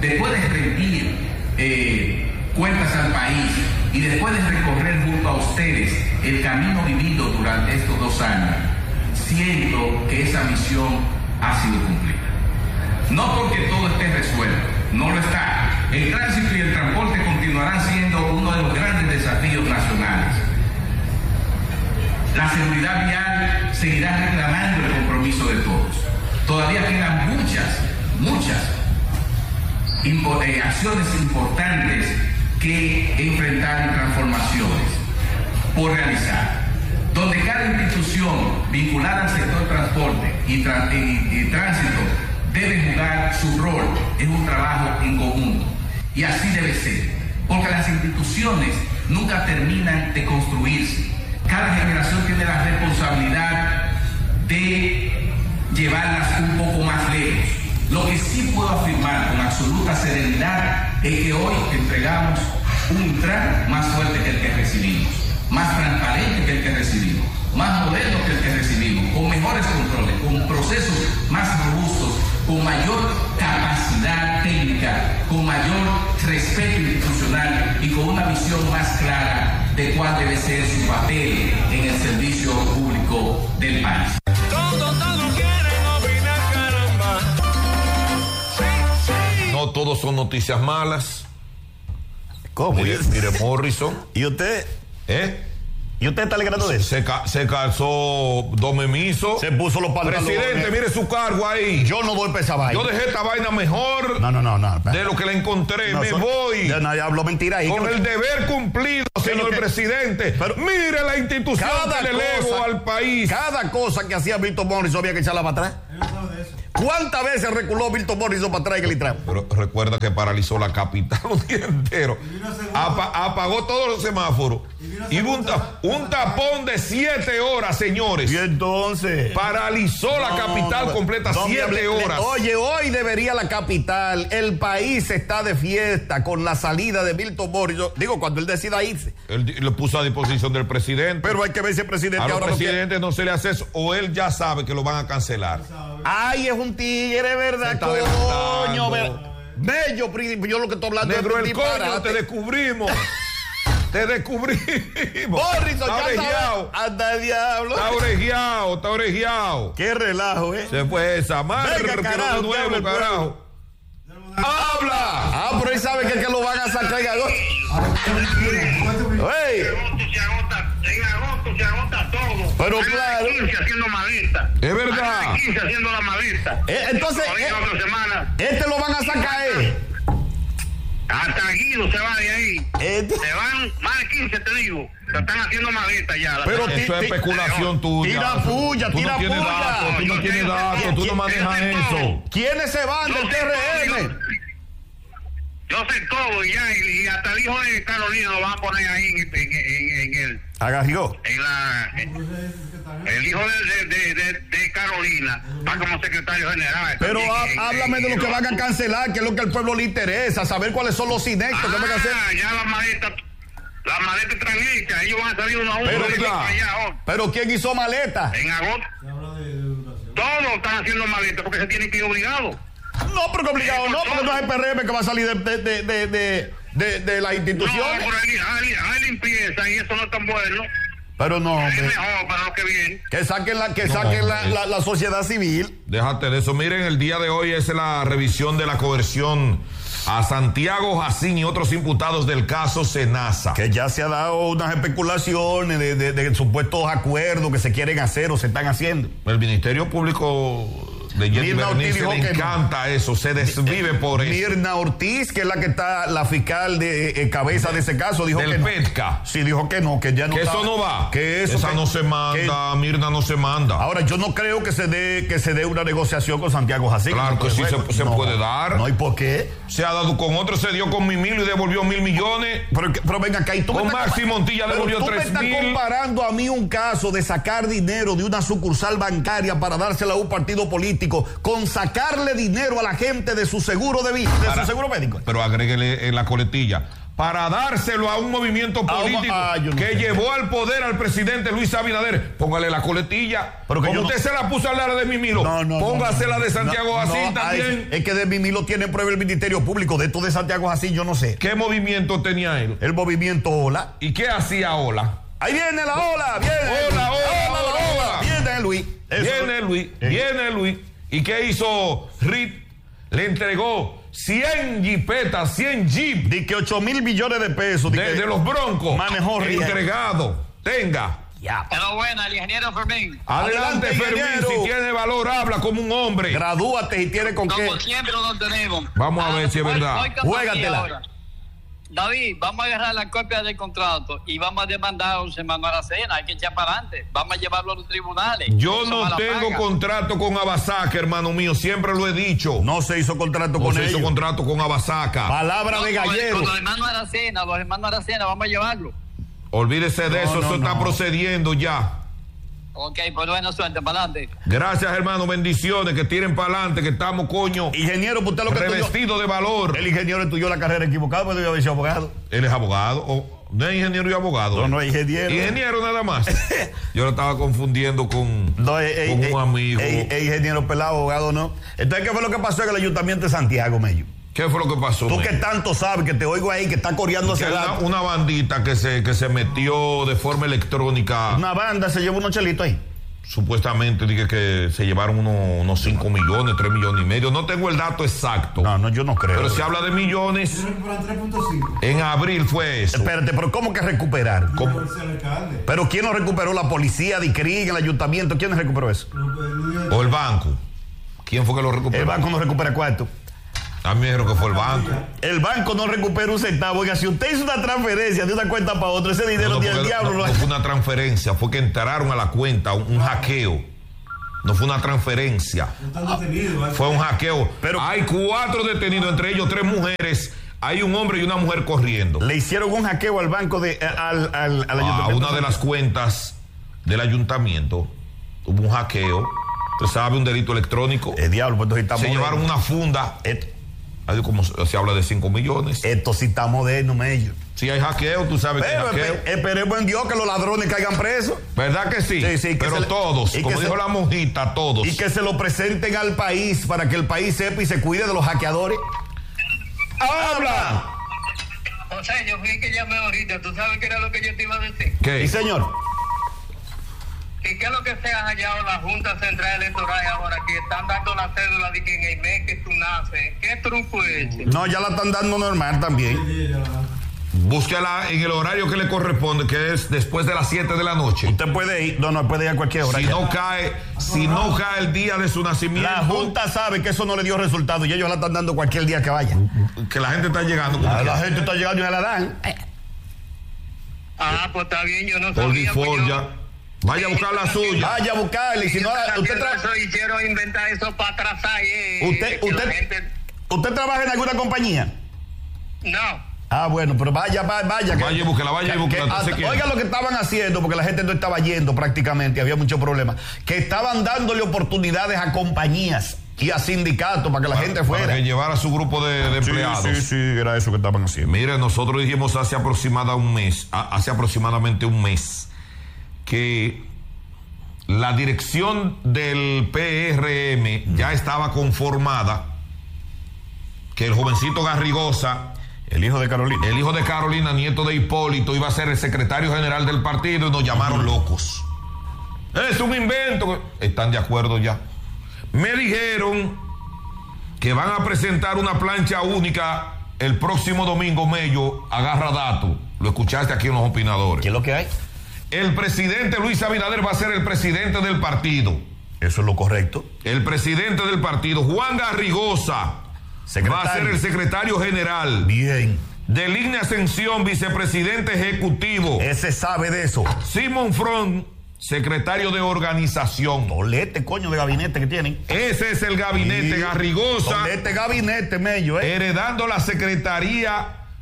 después de rendir cuentas al país y después de recorrer junto a ustedes el camino vivido durante estos 2 años, siento que esa misión ha sido cumplida. No porque todo esté resuelto, no lo está. El tránsito y el transporte continuarán siendo uno de los grandes desafíos nacionales. La seguridad vial seguirá reclamando el compromiso de todos. Todavía quedan muchas acciones importantes que enfrentar y transformaciones por realizar, donde cada institución vinculada al sector transporte y tránsito debe jugar su rol en un trabajo en conjunto. Y así debe ser, porque las instituciones nunca terminan de construirse. Cada generación tiene la responsabilidad de llevarlas un poco más lejos. Lo que sí puedo afirmar con absoluta serenidad es que hoy entregamos un Intran más fuerte que el que recibimos, más transparente que el que recibimos, más moderno que el que recibimos, con mejores controles, con procesos más robustos, con mayor capacidad técnica, con mayor respeto institucional y con una visión más clara de cuál debe ser su papel en el servicio público del país. No todos son noticias malas. ¿Cómo? Mire Morrison. ¿Y usted? ¿Y usted está alegrando de eso? Se calzó domemiso. Se puso los pantalones. Presidente, mire su cargo ahí. Yo no voy para esa vaina. Yo dejé esta vaina mejor. No. De lo que la encontré. Me voy. Ya nadie habló mentira ahí. Con el deber cumplido, señor presidente. Pero mire la institución que le lego al país. Cada cosa que hacía Milton Morrison había que echarla para atrás. ¿Cuántas veces reculó Milton Morrison para atrás en el Intran? Pero recuerda que paralizó la capital un día entero. Apagó todos los semáforos. Y un tapón de 7 horas, señores. Y entonces paralizó la capital completa 7 horas. Oye, hoy debería la capital, el país está de fiesta con la salida de Milton Morrison. Digo, cuando él decida irse. Él lo puso a disposición del presidente. Pero hay que ver si el presidente a los ahora presidentes no se le hace eso, o él ya sabe que lo van a cancelar. Ay, es un tigre, ¿verdad? Coño, bello, yo lo que estoy hablando negro el coño, te descubrimos. Te descubrimos. Morrison, ya sabes. Anda el diablo. Está orejeado. Qué relajo, Se fue esa madre. Venga, carajo, de nuevo, carajo. ¡Habla! Pero él sabe que lo van a sacar en agosto. ¡Ey! En agosto se agota todo. Pero claro. 15 haciendo maleta. Es verdad. 15 haciendo la maleta. Entonces, este lo van a sacar, Hasta Guido se va de ahí. Se van más de 15, te digo. Se están haciendo maleta ya. Pero eso es especulación tuya. Tira puya. Tú no tienes datos, tú no manejas eso. ¿Quiénes se van del TRM? Yo sé todo y hasta el hijo de Carolina lo van a poner ahí en el... Agarrió. El hijo de Carolina va como secretario general. Pero háblame de lo que van a cancelar, que es lo que al pueblo le interesa, saber cuáles son los inectos que van a hacer. Ya las maletas están hechas, ellos van a salir uno a uno. Pero ¿quién hizo maleta? En agosto. Todos están haciendo maletas porque se tienen que ir obligados. No, pero obligado no, porque no es el PRM que va a salir de las instituciones. No, pero hay limpieza y eso no es tan bueno. Pero no, es mejor para los que vienen. Que saquen la sociedad civil. Déjate de eso. Miren, el día de hoy es la revisión de la coerción a Santiago Jacín y otros imputados del caso Senasa. Que ya se ha dado unas especulaciones de supuestos acuerdos que se quieren hacer o se están haciendo. El Ministerio Público de Jenny Bernice le encanta eso, se desvive por eso. Mirna Ortiz, que es la que está, la fiscal de cabeza de ese caso, dijo del que no. PETCA. Sí, dijo que no, que ya no. Que eso no va. Que eso esa no se manda, Mirna no se manda. Ahora, yo no creo que se dé una negociación con Santiago Jacín. Claro que sí se puede dar. No, ¿y por qué? Se ha dado con otro, se dio con Mimilo y devolvió 1.000 millones. Pero venga acá, y tú con Maxi Montilla devolvió 3.000. Tú me estás comparando a mí un caso de sacar dinero de una sucursal bancaria para dársela a un partido político con sacarle dinero a la gente de su seguro de vida, de su seguro médico. Pero agréguele en la coletilla. para dárselo a un movimiento político que llevó al poder al presidente Luis Abinader. Póngale la coletilla. Pero como usted se la puso a la de Mimilo, póngase la de Santiago Jacín también. Es que de Mimilo tiene prueba el Ministerio Público. De esto de Santiago Jacín yo no sé. ¿Qué movimiento tenía él? El movimiento Ola. ¿Y qué hacía Ola? Ahí viene la ola, viene. Hola. Viene Luis. Viene Luis. ¿Y qué hizo RIT? Le entregó 100 jipetas, 100 jeep. De que 8,000 millones de pesos. De los Broncos. Manejó entregado. Tenga. Ya. Enhorabuena, el ingeniero Fermín. Adelante, Fermín. Si tiene valor, habla como un hombre. Gradúate y tiene con qué. Como siempre lo tenemos. Vamos a ver si es verdad. Juégatela. David, vamos a agarrar la copia del contrato y vamos a demandar a José Manuel Aracena. Hay que echar para adelante. Vamos a llevarlo a los tribunales. Yo no tengo contrato con Abasaca, hermano mío. Siempre lo he dicho. No se hizo contrato con ellos. No se hizo contrato con Abasaca. Palabra de gallego. Con los hermanos Aracena, vamos a llevarlo. Olvídese de eso. Eso está procediendo ya. Ok, pues buena suerte, para adelante. Gracias, hermano, bendiciones, que tiren para adelante, que estamos, coño. Ingeniero, usted lo que revestido de valor. El ingeniero estudió la carrera equivocada, pero debe haber sido abogado. Él es abogado, no es ingeniero y abogado. No es ingeniero. Ingeniero nada más. Yo lo estaba confundiendo con un amigo. Ingeniero pelado, abogado no. Entonces, ¿qué fue lo que pasó en el ayuntamiento de Santiago, Mello? ¿Qué fue lo que pasó? Tú que tanto sabes, que te oigo ahí, que está coreando hace rato. Una bandita que se metió de forma electrónica. Una banda se llevó unos chelitos ahí. Supuestamente dije que se llevaron unos 5 millones, 3 millones y medio. No tengo el dato exacto. No, yo no creo. Pero se habla de millones. En abril fue eso. Espérate, pero ¿cómo que recuperaron? ¿Pero quién lo recuperó? ¿La policía, DICRI, el ayuntamiento? ¿Quién recuperó eso? ¿O el banco? ¿Quién fue que lo recuperó? El banco no recupera cuarto. A mí me dijeron que fue el banco. El banco no recupera un centavo. Oiga, si usted hizo una transferencia de una cuenta para otra, ese dinero ni el diablo. No fue una transferencia, fue que entraron a la cuenta, un hackeo. No fue una transferencia. Fue un hackeo. Pero hay 4 detenidos, entre ellos 3 mujeres. Hay un hombre y una mujer corriendo. Le hicieron un hackeo al banco al ayuntamiento. A una de las cuentas del ayuntamiento hubo un hackeo. Usted sabe, un delito electrónico. El diablo, pues entonces se llevaron una funda. Como se habla de 5 millones. Esto sí está moderno, Mello. Si hay hackeo, tú sabes que hay hackeo. Esperemos en Dios que los ladrones caigan presos. ¿Verdad que sí? Sí, pero todos, como dijo la monjita, todos. Y que se lo presenten al país para que el país sepa y se cuide de los hackeadores. ¡Habla! José, yo fui que llamé ahorita. ¿Tú sabes qué era lo que yo te iba a decir? ¿Qué? Sí, señor. ¿Y qué es lo que se ha hallado la Junta Central Electoral ahora? Que están dando la cédula de que en el mes que tú naces. ¿Qué truco es ese? No, ya la están dando normal también. Búsquela en el horario que le corresponde, que es después de las 7 de la noche. Usted puede ir, no puede ir a cualquier hora. Si no cae el día de su nacimiento. La Junta sabe que eso no le dio resultado y ellos la están dando cualquier día que vaya. Que la gente está llegando. La gente está llegando y ya la dan. Pues está bien, yo no Por sabía. default ya. Vaya a buscar la suya. Vaya a buscarla. Y si no, hicieron inventar eso para atrasar. ¿Usted trabaja en alguna compañía? No. Bueno, pero vaya. Vaya y búsquela. Oiga lo que estaban haciendo, porque la gente no estaba yendo prácticamente, había muchos problemas. Que estaban dándole oportunidades a compañías y a sindicatos para que la gente fuera. Para que llevara su grupo de empleados. Sí, era eso que estaban haciendo. Mire, nosotros dijimos hace aproximadamente un mes, que la dirección del PRM ya estaba conformada, que el jovencito Garrigosa, el hijo de Carolina, nieto de Hipólito, iba a ser el secretario general del partido, y nos llamaron locos. Es un invento. Están de acuerdo ya. Me dijeron que van a presentar una plancha única el próximo domingo. Mello, agarra dato. Lo escuchaste aquí en Los Opinadores. ¿Qué es lo que hay? El presidente Luis Abinader va a ser el presidente del partido. Eso es lo correcto. El presidente del partido, Juan Garrigosa, va a ser el secretario general. Bien. De Ligne Ascensión, vicepresidente ejecutivo. Ese sabe de eso. Simón Front, secretario de organización. Tolete, coño, de gabinete que tienen. Ese es el gabinete. Garrigosa. Tolete gabinete, Mello, heredando la secretaría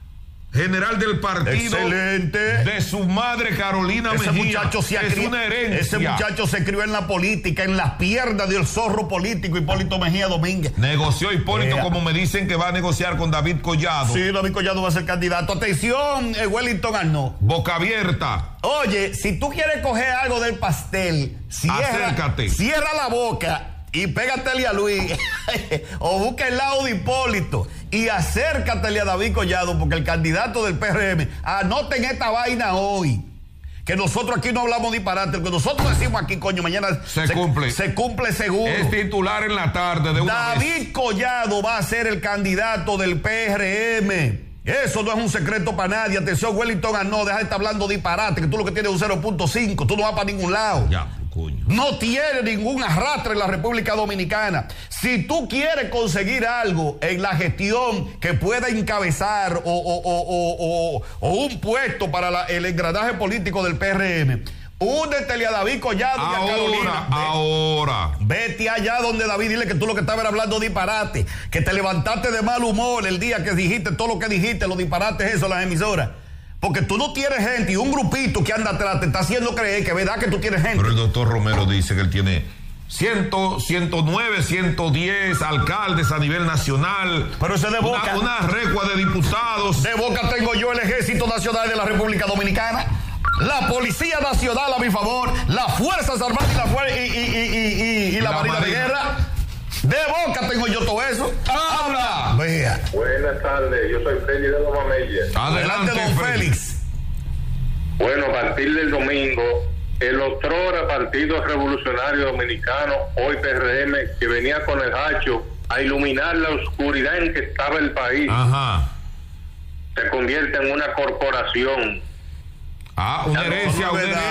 general del partido. Excelente. De su madre Carolina Ese Mejía. muchacho Es una herencia. Ese muchacho se crió en la política, en las piernas del zorro político Hipólito Mejía Domínguez. Negoció Hipólito, como me dicen que va a negociar con David Collado. Sí, David Collado va a ser candidato. Atención, Wellington Arnaud. Boca abierta. Oye, si tú quieres coger algo del pastel, Acércate. Cierra la boca y pégatele a Luis o busca el lado de Hipólito y acércatele a David Collado, porque el candidato del PRM, anoten esta vaina hoy, que nosotros aquí no hablamos disparate, lo que nosotros decimos aquí, coño, mañana se cumple. Se cumple seguro. Es titular en la tarde de una David vez. Collado va a ser el candidato del PRM. Eso no es un secreto para nadie. Atención, Wellington Arnaud, deja de estar hablando disparate, que tú lo que tienes es un 0.5, tú no vas para ningún lado. Ya, coño. No tiene ningún arrastre en la República Dominicana. Si tú quieres conseguir algo en la gestión que pueda encabezar o un puesto para el engranaje político del PRM, únetele a David Collado y a Carolina. Ahora. Vete allá donde David, dile que tú lo que estabas hablando disparate, que te levantaste de mal humor el día que dijiste todo lo que dijiste, los disparates eso, las emisoras. Porque tú no tienes gente y un grupito que anda atrás te está haciendo creer que es verdad que tú tienes gente. Pero el doctor Romero dice que él tiene 109, 110 alcaldes a nivel nacional. Pero ese de Boca. Una recua de diputados. De Boca tengo yo el Ejército Nacional de la República Dominicana, la Policía Nacional a mi favor, las Fuerzas Armadas y la Marina de Guerra. De Boca tengo yo todo eso. ¡Habla! Vea. Buenas tardes, yo soy Félix de Loma Mella. Adelante, don Félix. Bueno, a partir del domingo, el otrora Partido Revolucionario Dominicano, hoy PRM, que venía con el hacho a iluminar la oscuridad en que estaba el país, se convierte en una corporación. Una herencia,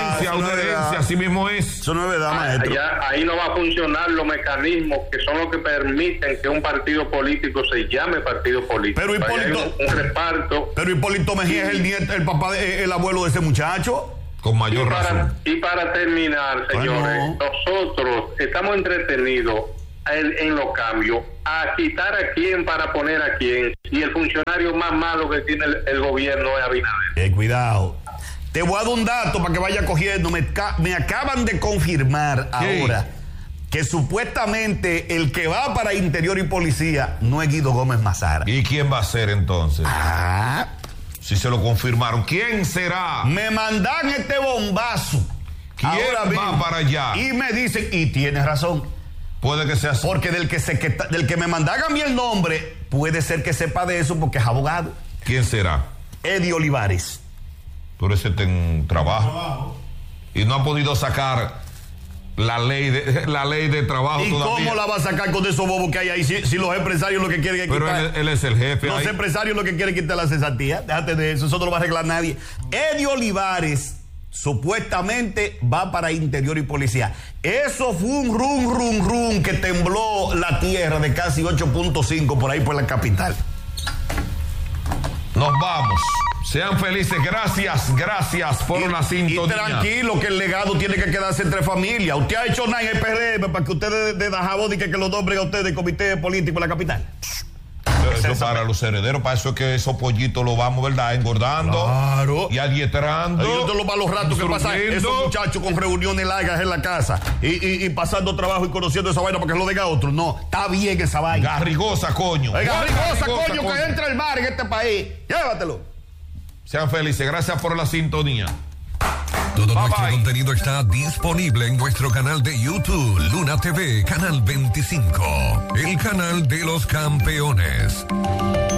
así mismo es. Eso no es verdad, maestro. Ahí no va a funcionar los mecanismos que son los que permiten que un partido político se llame partido político. Pero Hipólito, un reparto. Pero Hipólito Mejía es el nieto, el papá, el abuelo de ese muchacho. Con mayor razón. Y para terminar, señores, nosotros estamos entretenidos en los cambios, a quitar a quién para poner a quién. Y el funcionario más malo que tiene el gobierno es Abinader. Cuidado. Te voy a dar un dato para que vaya cogiendo. Me acaban de confirmar ahora que supuestamente el que va para Interior y Policía no es Guido Gómez Mazara. ¿Y quién va a ser entonces? Si se lo confirmaron, ¿quién será? Me mandan este bombazo. ¿Quién va para allá? Y me dicen, y tienes razón. Puede que sea así. Porque del que me mandan a mí el nombre, puede ser que sepa de eso porque es abogado. ¿Quién será? Eddie Olivares. Pero ese está en trabajo. Y no ha podido sacar la ley de trabajo ¿Y todavía. cómo la va a sacar con esos bobos que hay ahí? Si los empresarios lo que quieren es quitar. Pero él es el jefe. Los empresarios lo que quieren es quitar la cesantía. Déjate de eso. Eso no lo va a arreglar nadie. Eddie Olivares supuestamente va para Interior y Policía. Eso fue un rum que tembló la tierra de casi 8.5 por ahí por la capital. Nos vamos. Sean felices, gracias por la sintonía. Y tranquilo que el legado tiene que quedarse entre familias. Usted ha hecho nada en el PRM para que ustedes de Dajabón y que lo nombren a ustedes del comité político de la capital. Eso para los herederos, para eso es que esos pollitos los vamos, ¿verdad? Engordando. Claro. Y adiestrando. Yo te lo para los ratos que pasan esos muchachos con reuniones largas en la casa y pasando trabajo y conociendo esa vaina para que lo diga otro. No, está bien esa vaina. Garrigosa, coño. Garrigosa, coño, que entra el mar en este país. Llévatelo. Sean felices, gracias por la sintonía. Todo nuestro contenido está disponible en nuestro canal de YouTube, Luna TV, Canal 25, el canal de los campeones.